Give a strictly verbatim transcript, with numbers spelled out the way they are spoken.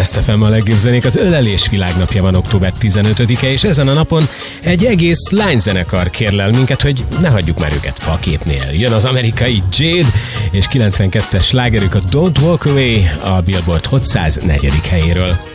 Best ef em a legjobb zenék. Az ölelés világnapja van október tizenötödike, és ezen a napon egy egész lányzenekar kérlel minket, hogy ne hagyjuk már őket faképnél. Jön az amerikai Jade, és kilencvenkettes slágerük a Don't Walk Away a Billboard Hot száz negyedik helyéről.